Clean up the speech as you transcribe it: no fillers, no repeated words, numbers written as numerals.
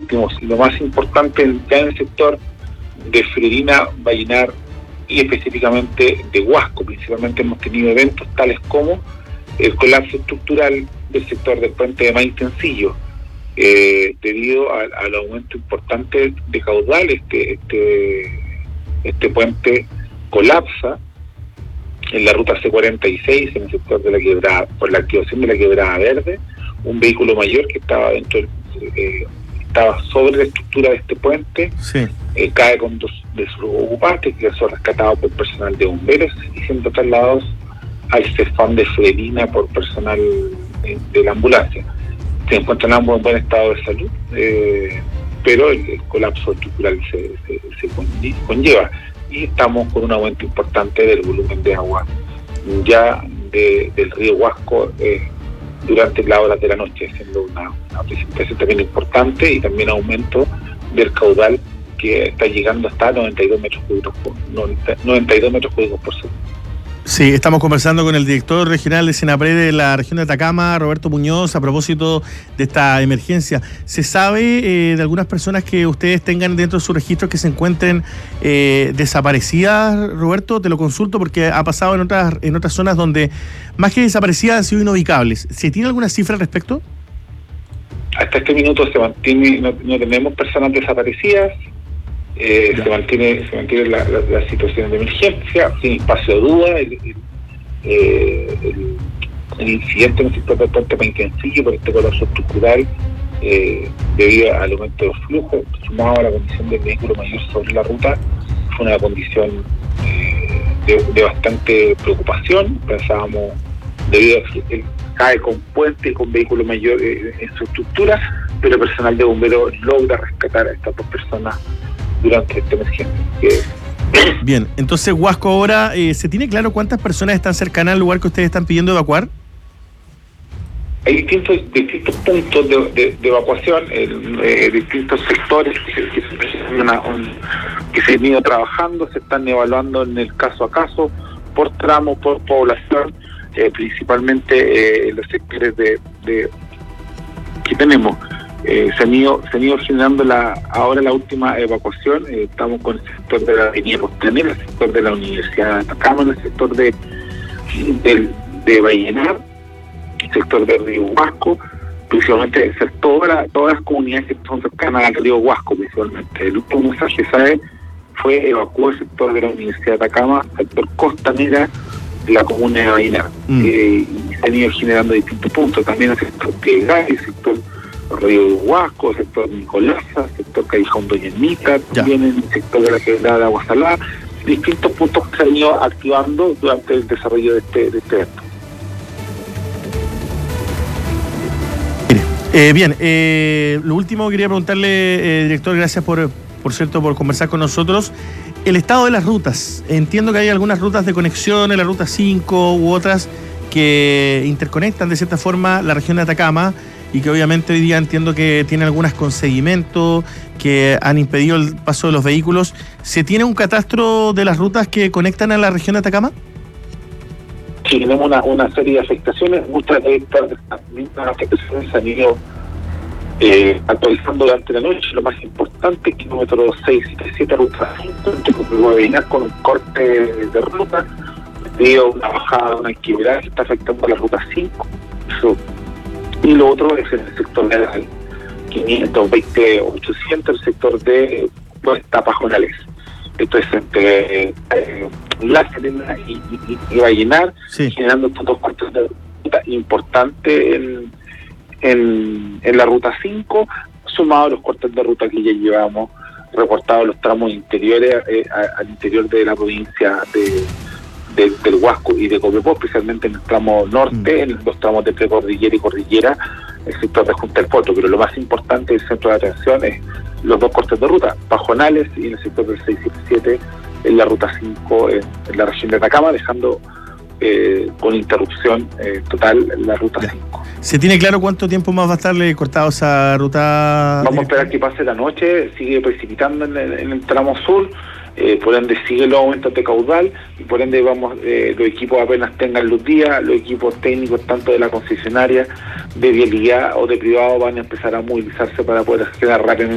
último, lo más importante ya en el sector de Freirina, Vallenar y específicamente de Huasco. Principalmente hemos tenido eventos tales como el colapso estructural del sector del puente de Maitencillo, debido al aumento importante de caudal. Este puente colapsa en la ruta C46, en el sector de la quebrada, por la activación de la quebrada verde. Un vehículo mayor que estaba estaba sobre la estructura de este puente, sí. Cae con dos de sus ocupantes, que son rescatados por personal de bomberos y siendo trasladados al CEFAM de Freirina por personal de la ambulancia. Se encuentran ambos en buen estado de salud, pero el colapso estructural se conlleva, y estamos con un aumento importante del volumen de agua ya del río Huasco durante las horas de la noche, siendo una precipitación también importante, y también aumento del caudal que está llegando hasta 92 metros cúbicos por segundo. Sí, estamos conversando con el director regional de Senapred de la región de Atacama, Roberto Muñoz, a propósito de esta emergencia. ¿Se sabe de algunas personas que ustedes tengan dentro de sus registros que se encuentren desaparecidas, Roberto? Te lo consulto porque ha pasado en otras zonas donde más que desaparecidas han sido ineubicables. ¿Se tiene alguna cifra al respecto? Hasta este minuto se mantiene, no tenemos personas desaparecidas. Se mantiene la situación de emergencia, sin espacio de duda. El incidente en el sector del puente Maitencillo por este colapso estructural, debido al aumento de los flujos, sumado a la condición del vehículo mayor sobre la ruta, fue una condición de bastante preocupación. Pensábamos, debido a que él cae con puente y con vehículo mayor en su estructura, pero el personal de bomberos logra rescatar a estas dos personas durante esta emergencia. Bien, entonces Huasco ahora, ¿se tiene claro cuántas personas están cercanas al lugar que ustedes están pidiendo evacuar? Hay distintos puntos de evacuación, distintos sectores que se han ido trabajando, se están evaluando en el caso a caso, por tramo, por población, principalmente los sectores que tenemos. Se han ido generando ahora la última evacuación. Estamos con el sector de la avenida Costanera, el sector de la Universidad de Atacama, el sector de Vallenar, el sector de Río Huasco, principalmente todas las comunidades que son cercanas al Río Huasco, principalmente. El último mensaje, fue evacuar el sector de la Universidad de Atacama, el sector Costanera, la comuna de Vallenar. Y se han ido generando distintos puntos, también el sector Piegar, el sector Río Huasco, el sector Nicolasa, el sector Callejón Doña Ermita, también en el sector de la quebrada de Agua Salada, distintos puntos que se han ido activando durante el desarrollo de este evento. Bien, lo último quería preguntarle, director, gracias por conversar con nosotros. El estado de las rutas. Entiendo que hay algunas rutas de conexión en la ruta 5 u otras que interconectan de cierta forma la región de Atacama, y que obviamente hoy día entiendo que tiene algunas con seguimiento que han impedido el paso de los vehículos. ¿Se tiene un catastro de las rutas que conectan a la región de Atacama? Sí, tenemos una serie de afectaciones. Muchas de estas mismas afectaciones se han ido actualizando durante la noche. Lo más importante, kilómetro 677, ruta 5, que puede venir con un corte de ruta debido a una bajada, una actividad que está afectando a la ruta 5. Y lo otro es el sector de la 520-800, el sector de Pajonales. Esto es entre La Serena y Vallenar, sí, generando estos dos cortes de ruta importantes en la ruta 5, sumado a los cortes de ruta que ya llevamos reportados los tramos interiores al interior de la provincia del Huasco y de Copiapó, especialmente en el tramo norte, en los tramos de precordillera y cordillera, el sector de Junta del Potro. Pero lo más importante del centro de atención es los dos cortes de ruta, Pajonales y en el sector del 677 en la ruta 5 en la región de Atacama, dejando con interrupción total la ruta 5. ¿Se tiene claro cuánto tiempo más va a estarle cortado esa ruta? Vamos a esperar que pase la noche, sigue precipitando en el tramo sur, por ende sigue los aumentos de caudal, y por ende los equipos apenas tengan luz día, los equipos técnicos tanto de la concesionaria, de vialidad o de privado van a empezar a movilizarse para poder generar rápidamente